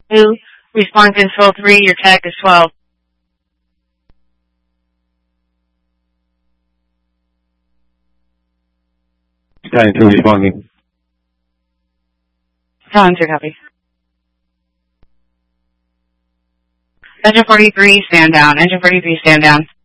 2, respond control 3, your tag is 12. Stallion 2 responding. Stallion 2, copy. Engine 43, stand down. Engine 43, stand down.